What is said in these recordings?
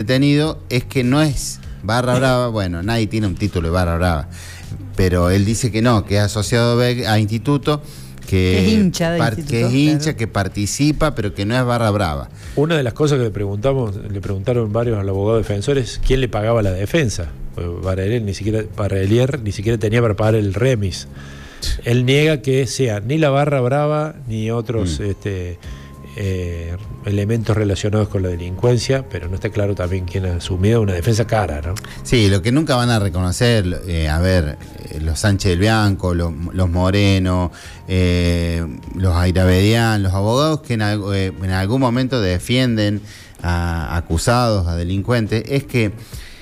detenido es que no es barra brava. Bueno, nadie tiene un título de barra brava, pero él dice que no, que es asociado a instituto, que es hincha de instituto, que es hincha, claro, que participa, pero que no es barra brava. Una de las cosas que le preguntaron varios al abogado defensor es quién le pagaba la defensa. Barrelier ni siquiera tenía para pagar el remis. Él niega que sea ni la barra brava ni otros elementos relacionados con la delincuencia, pero no está claro también quién ha asumido una defensa cara, ¿no? Sí, lo que nunca van a reconocer, los Sánchez del Bianco, los Moreno, los Airavedian, los abogados que en algún momento defienden a acusados, a delincuentes, es que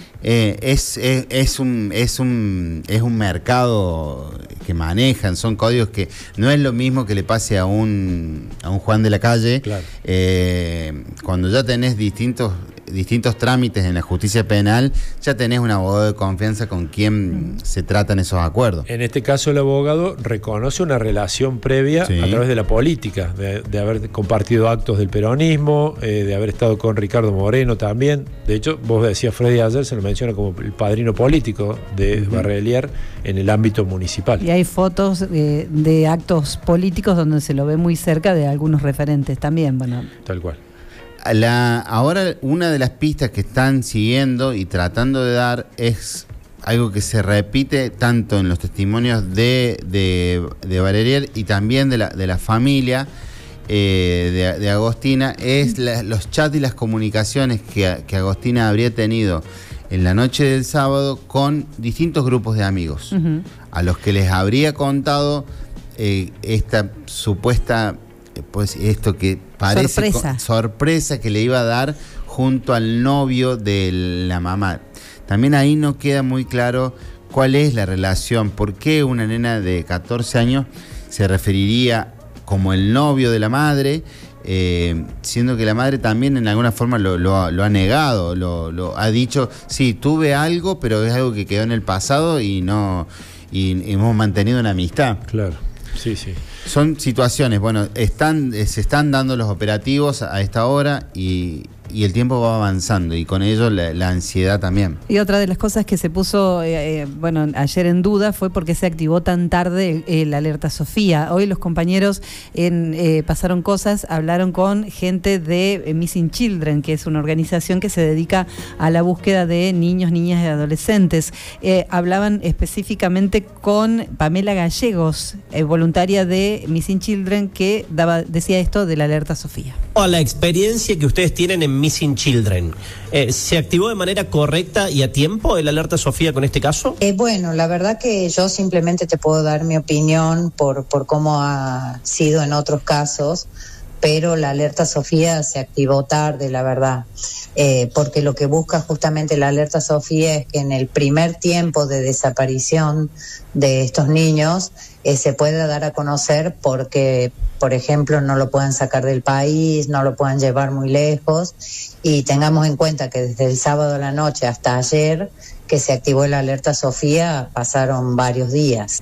es un mercado que manejan, son códigos que no es lo mismo que le pase a un Juan de la calle. Claro. Cuando ya tenés distintos trámites en la justicia penal, ya tenés un abogado de confianza con quien se tratan esos acuerdos. En este caso el abogado reconoce una relación previa, sí, a través de la política, de haber compartido actos del peronismo, de haber estado con Ricardo Moreno también. De hecho, vos decías, Freddy, ayer se lo menciona como el padrino político de Barrelier en el ámbito municipal. Y hay fotos de actos políticos donde se lo ve muy cerca de algunos referentes también. Bueno. Tal cual. Ahora una de las pistas que están siguiendo y tratando de dar es algo que se repite tanto en los testimonios de Barrelier y también de la familia de Agostina, es los chats y las comunicaciones que Agostina habría tenido en la noche del sábado con distintos grupos de amigos, a los que les habría contado esta supuesta, pues esto que parece sorpresa que le iba a dar junto al novio de la mamá. También ahí no queda muy claro cuál es la relación, por qué una nena de 14 años se referiría como el novio de la madre, siendo que la madre también en alguna forma lo ha negado, lo ha dicho, sí, tuve algo, pero es algo que quedó en el pasado y hemos mantenido una amistad. Claro, sí, sí. Son situaciones, bueno, se están dando los operativos a esta hora y el tiempo va avanzando y con ello la ansiedad también. Y otra de las cosas que se puso ayer en duda fue porque se activó tan tarde la alerta Sofía. Hoy los compañeros Pasaron Cosas hablaron con gente de Missing Children, que es una organización que se dedica a la búsqueda de niños, niñas y adolescentes. Hablaban específicamente con Pamela Gallegos, voluntaria de Missing Children, que decía esto de la alerta Sofía. A la experiencia que ustedes tienen en Missing Children, ¿se activó de manera correcta y a tiempo el alerta Sofía con este caso? Bueno, la verdad que yo simplemente te puedo dar mi opinión por cómo ha sido en otros casos, pero la alerta Sofía se activó tarde, la verdad, porque lo que busca justamente la alerta Sofía es que en el primer tiempo de desaparición de estos niños se pueda dar a conocer porque, por ejemplo, no lo puedan sacar del país, no lo puedan llevar muy lejos, y tengamos en cuenta que desde el sábado a la noche hasta ayer que se activó la alerta Sofía pasaron varios días.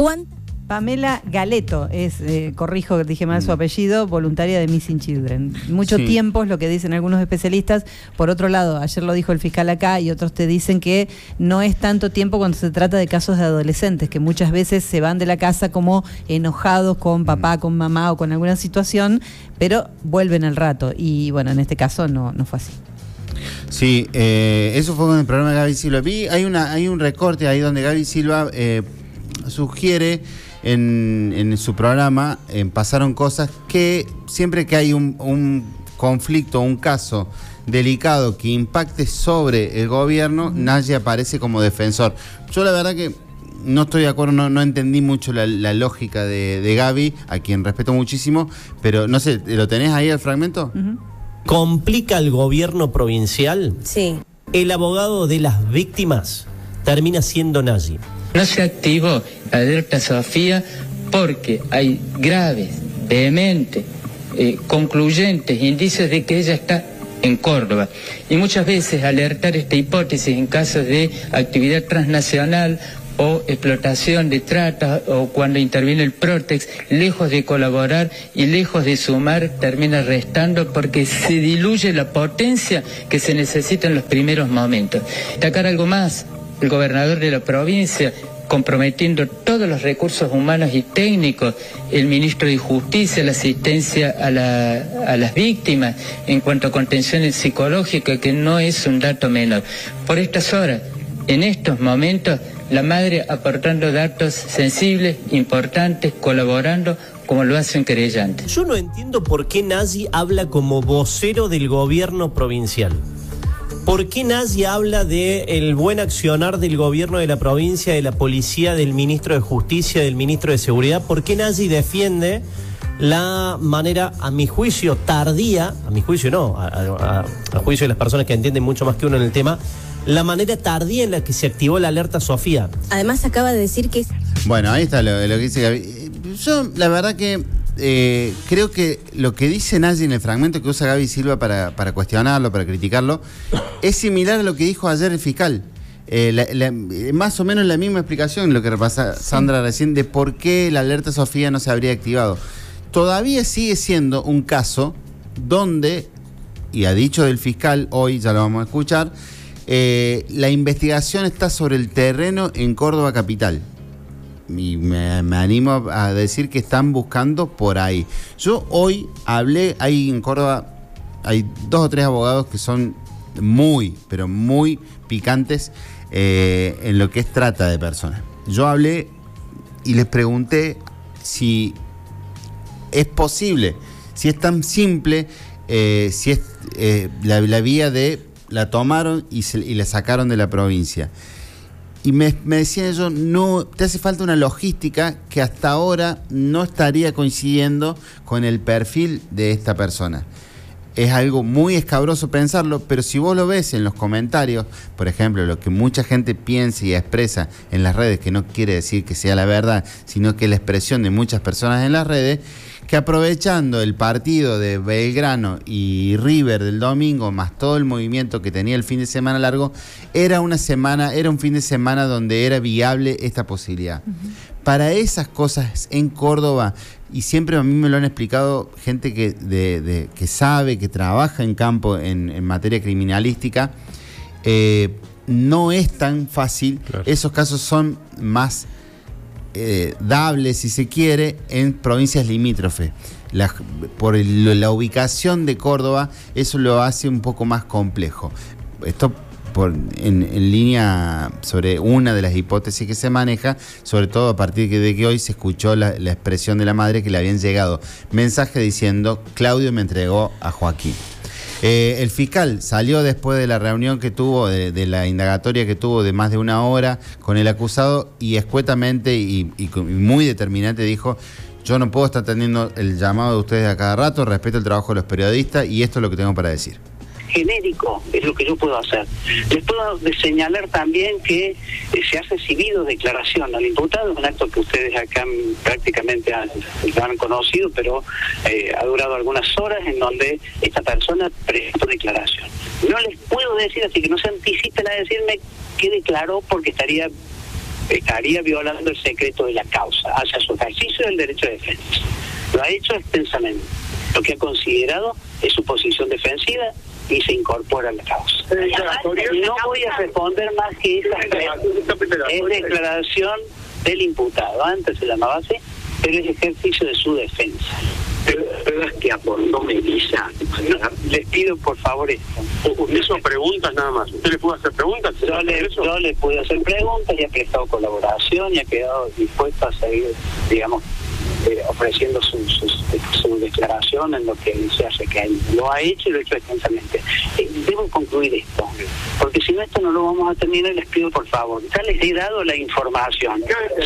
Pamela Galeto es, corrijo, dije mal su apellido, voluntaria de Missing Children. Mucho tiempo es lo que dicen algunos especialistas. Por otro lado, ayer lo dijo el fiscal acá y otros te dicen que no es tanto tiempo cuando se trata de casos de adolescentes, que muchas veces se van de la casa como enojados con papá, con mamá o con alguna situación, pero vuelven al rato. Y bueno, en este caso no fue así. Sí, eso fue con el programa de Gaby Silva. Hay un recorte ahí donde Gaby Silva sugiere en su programa, Pasaron Cosas, que siempre que hay un conflicto, un caso delicado que impacte sobre el gobierno, Nadie aparece como defensor. Yo la verdad que no estoy de acuerdo, no entendí mucho la lógica de Gaby, a quien respeto muchísimo, pero no sé, ¿lo tenés ahí el fragmento? ¿Complica el gobierno provincial? Sí. El abogado de las víctimas termina siendo Nadie. No se activó la alerta Sofía porque hay graves, vehementes, concluyentes indicios de que ella está en Córdoba. Y muchas veces alertar esta hipótesis en casos de actividad transnacional o explotación de trata, o cuando interviene el Protex, lejos de colaborar y lejos de sumar, termina restando porque se diluye la potencia que se necesita en los primeros momentos. Destacar algo más, el gobernador de la provincia comprometiendo todos los recursos humanos y técnicos, el ministro de Justicia, la asistencia a las víctimas en cuanto a contención psicológica, que no es un dato menor. Por estas horas, en estos momentos, la madre aportando datos sensibles, importantes, colaborando como lo hace un querellante. Yo no entiendo por qué Nagy habla como vocero del gobierno provincial. ¿Por qué Nagy habla del buen accionar del gobierno de la provincia, de la policía, del ministro de Justicia, del ministro de Seguridad? ¿Por qué Nagy defiende la manera, a mi juicio, tardía, a mi juicio no, a juicio de las personas que entienden mucho más que uno en el tema, la manera tardía en la que se activó la alerta Sofía? Además acaba de decir que... Bueno, ahí está lo que dice Gaby. Yo, la verdad que creo que lo que dice Nagy en el fragmento que usa Gaby Silva para cuestionarlo, para criticarlo, es similar a lo que dijo ayer el fiscal. Más o menos la misma explicación, lo que repasa Sandra recién, de por qué la alerta Sofía no se habría activado. Todavía sigue siendo un caso donde, y a dicho del fiscal, hoy ya lo vamos a escuchar, la investigación está sobre el terreno en Córdoba capital. Y me animo a decir que están buscando por ahí. Yo hoy hablé, ahí en Córdoba hay 2 o 3 abogados que son muy, pero muy picantes en lo que es trata de personas. Yo hablé y les pregunté si es posible, si es tan simple, si es la vía de la tomaron y la sacaron de la provincia. Y me decían ellos, no, te hace falta una logística que hasta ahora no estaría coincidiendo con el perfil de esta persona. Es algo muy escabroso pensarlo, pero si vos lo ves en los comentarios, por ejemplo, lo que mucha gente piensa y expresa en las redes, que no quiere decir que sea la verdad, sino que es la expresión de muchas personas en las redes, que aprovechando el partido de Belgrano y River del domingo, más todo el movimiento que tenía el fin de semana largo, era un fin de semana donde era viable esta posibilidad. Para esas cosas en Córdoba, y siempre a mí me lo han explicado gente que sabe, que trabaja en campo en materia criminalística, no es tan fácil. Claro. Esos casos son más dables, si se quiere, en provincias limítrofes. Por la ubicación de Córdoba, eso lo hace un poco más complejo. Esto en línea sobre una de las hipótesis que se maneja, sobre todo a partir de que hoy se escuchó la expresión de la madre que le habían llegado mensaje diciendo: Claudio me entregó a Joaquín. El fiscal salió después de la reunión que tuvo, de la indagatoria que tuvo de más de 1 hora con el acusado, y escuetamente y muy determinante dijo: yo no puedo estar atendiendo el llamado de ustedes a cada rato, respeto el trabajo de los periodistas y esto es lo que tengo para decir. Genérico es lo que yo puedo hacer. Les puedo señalar también que se ha recibido declaración al imputado, un acto que ustedes acá prácticamente lo han conocido, pero ha durado algunas horas, en donde esta persona prestó declaración. No les puedo decir, así que no se anticipen a decirme qué declaró, porque estaría violando el secreto de la causa hacia su ejercicio del derecho de defensa. Lo ha hecho extensamente. Lo que ha considerado es su posición defensiva y se incorpora a la causa. No voy a responder más que esa es declaración del imputado. Antes se llamaba así, pero es ejercicio de su defensa. Pero es que aportó Melissa. Les pido por favor esto. Usted son preguntas nada más. ¿Usted le puede hacer preguntas? Yo le puedo hacer preguntas y ha prestado colaboración y ha quedado dispuesto a seguir, digamos, ofreciendo su declaración en lo que se hace, que él lo ha hecho y lo ha hecho extensamente. Debo concluir esto, porque si no, esto no lo vamos a terminar. Les pido por favor, ya les he dado la información.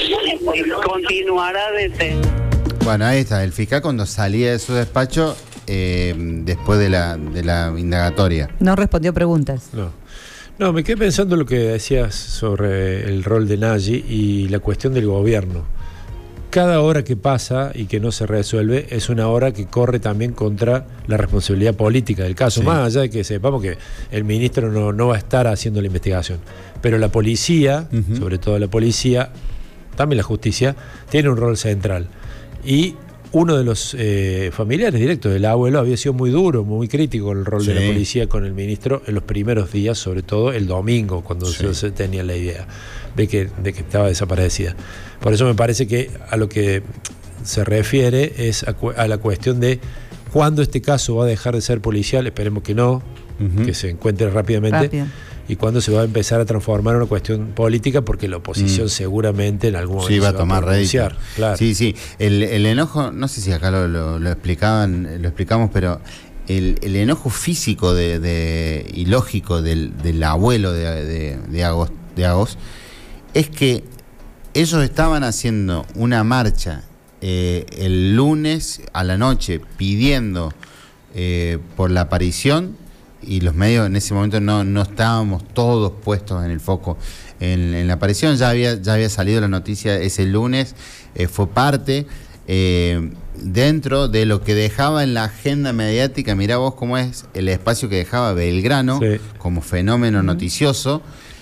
Continuará desde... Bueno, ahí está, el fiscal cuando salía de su despacho después de la indagatoria. No respondió preguntas. No, me quedé pensando lo que decías sobre el rol de Nagy y la cuestión del gobierno. cada hora que pasa y que no se resuelve es una hora que corre también contra la responsabilidad política del caso, más allá de que sepamos que el ministro no va a estar haciendo la investigación. Pero la policía, sobre todo la policía, también la justicia, tiene un rol central. Y uno de los familiares directos del abuelo había sido muy duro, muy crítico con el rol de la policía con el ministro en los primeros días, sobre todo el domingo, cuando se tenía la idea de que estaba desaparecida. Por eso me parece que a lo que se refiere es a la cuestión de cuándo este caso va a dejar de ser policial, esperemos que no, que se encuentre rápidamente. Y cuándo se va a empezar a transformar en una cuestión política, porque la oposición seguramente en algún momento va a tomar rédito. Claro. Sí. El enojo, no sé si acá lo explicamos, pero el enojo físico y lógico del abuelo de Agos es que ellos estaban haciendo una marcha el lunes a la noche pidiendo por la aparición, y los medios en ese momento no estábamos todos puestos en el foco en la aparición. Ya había salido la noticia ese lunes, fue parte dentro de lo que dejaba en la agenda mediática. Mirá vos cómo es el espacio que dejaba Belgrano como fenómeno noticioso.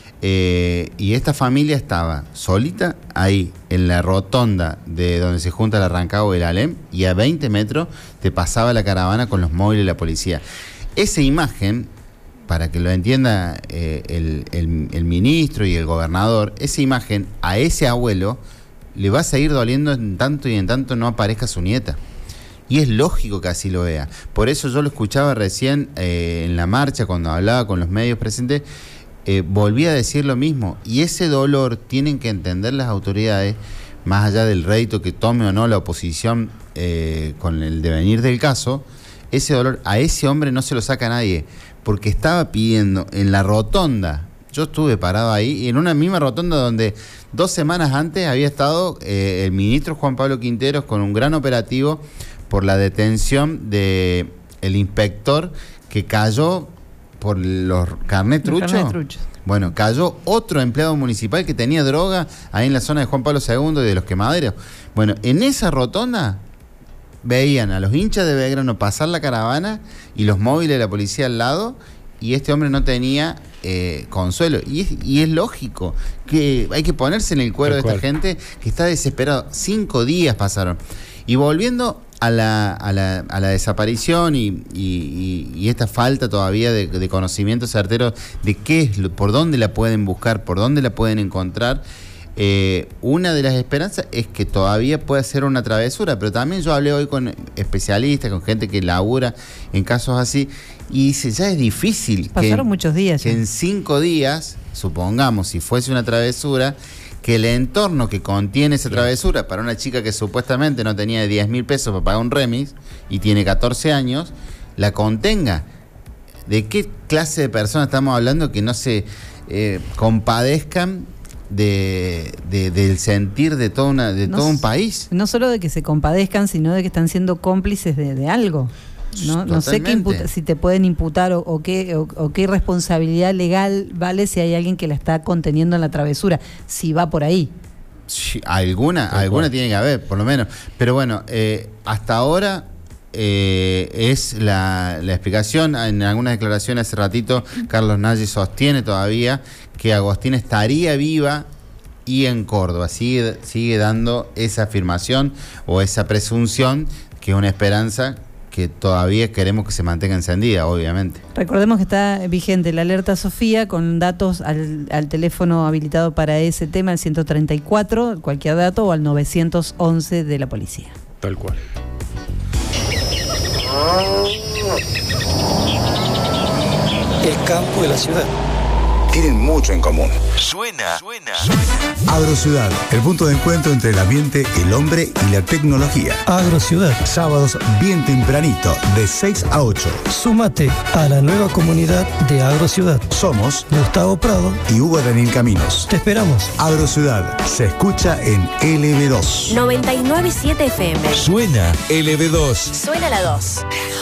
Y esta familia estaba solita ahí en la rotonda de donde se junta el Arrancado y el Alem, y a 20 metros te pasaba la caravana con los móviles de la policía. Esa imagen, para que lo entienda el ministro y el gobernador, esa imagen a ese abuelo le va a seguir doliendo en tanto y en tanto no aparezca su nieta. Y es lógico que así lo vea. Por eso yo lo escuchaba recién en la marcha, cuando hablaba con los medios presentes, volví a decir lo mismo. Y ese dolor tienen que entender las autoridades, más allá del rédito que tome o no la oposición con el devenir del caso. Ese dolor a ese hombre no se lo saca nadie, porque estaba pidiendo en la rotonda. Yo estuve parado ahí, y en una misma rotonda donde 2 semanas antes había estado el ministro Juan Pablo Quinteros con un gran operativo por la detención del inspector que cayó por los carnet truchos. Bueno, cayó otro empleado municipal que tenía droga ahí en la zona de Juan Pablo II y de los Quemaderos. Bueno, en esa rotonda veían a los hinchas de Belgrano pasar la caravana y los móviles de la policía al lado, y este hombre no tenía consuelo. Y es lógico que hay que ponerse en el cuero de esta gente que está desesperado. 5 días pasaron. Y volviendo a la desaparición y esta falta todavía de conocimiento certero de qué es, por dónde la pueden buscar, por dónde la pueden encontrar. Una de las esperanzas es que todavía pueda ser una travesura, pero también yo hablé hoy con especialistas, con gente que labura en casos así, y dice, ya es difícil. Pasaron muchos días. Que en 5 días, supongamos, si fuese una travesura, que el entorno que contiene esa travesura para una chica que supuestamente no tenía 10.000 pesos para pagar un remis y tiene 14 años, la contenga. ¿De qué clase de personas estamos hablando que no se compadezcan del sentir de todo un país? No solo de que se compadezcan, sino de que están siendo cómplices de algo. No sé si te pueden imputar o qué responsabilidad legal vale si hay alguien que la está conteniendo en la travesura, si va por ahí. Sí, alguna tiene que haber, por lo menos. Pero bueno, hasta ahora es la explicación. En algunas declaraciones hace ratito, Carlos Nagy sostiene todavía que Agostina estaría viva y en Córdoba. Sigue dando esa afirmación o esa presunción, que es una esperanza que todavía queremos que se mantenga encendida, obviamente. Recordemos que está vigente la alerta Sofía, con datos al teléfono habilitado para ese tema, el 134, cualquier dato, o al 911 de la policía. Tal cual. El campo y la ciudad tienen mucho en común. Suena. Agrociudad, el punto de encuentro entre el ambiente, el hombre y la tecnología. Agrociudad. Sábados bien tempranito, de 6 a 8. Súmate a la nueva comunidad de Agrociudad. Somos Gustavo Prado y Hugo Daniel Caminos. Te esperamos. Agrociudad se escucha en LB2. 99.7 FM. Suena LB2. Suena la 2.